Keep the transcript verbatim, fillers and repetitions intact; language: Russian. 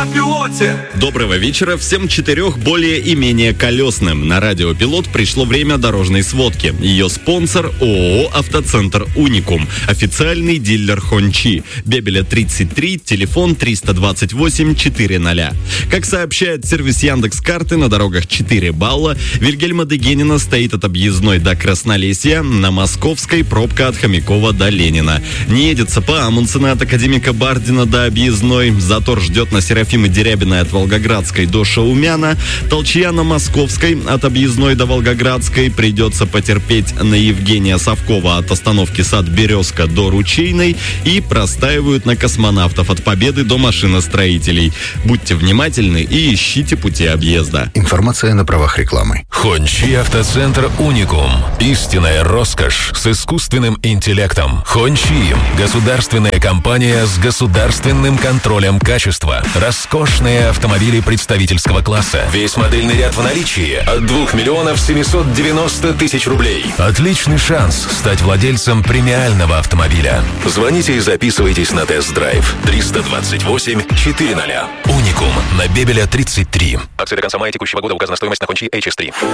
на пилоте. Доброго вечера всем четырех более и менее колесным. На радио Пилот пришло время дорожной сводки. Ее спонсор ООО «Автоцентр Уникум». Официальный дилер Хончи. Бебеля тридцать три, телефон триста двадцать восемь четыреста. Как сообщает сервис Яндекс.Карты, на дорогах четыре балла. Вильгельма Дегенина стоит от объездной до Краснолесья. На Московской пробка от Хомякова до Ленина. Не едется по Амундсена от Академика Бардина до объездной. Затор ждет на Серафима Дерябиной от Волгоградской до Шаумяна. Толчья на Московской от объездной до Волгоградской. Придется потерпеть на Евгения Совкова от остановки Сад Березка до Ручейной. И простаивают на Космонавтов от Победы до Машиностроителей. Будьте внимательны и ищите пути объезда. Информация на правах рекламы. Хончи Автоцентр Уникум. Истинная роскошь с искусственным интеллектом. Хончи – государственная компания с государственным контролем качества. Роскошные автомобили представительского класса. Весь модельный ряд в наличии от двух миллионов семьсот девяносто тысяч рублей. Отличный шанс стать владельцем премиального автомобиля. Звоните и записывайтесь на тест-драйв. триста двадцать восемь четыреста. Уникум на Бебеля тридцать три. Акции до конца мая текущего года. Указана стоимость на Хончи эйч эс три.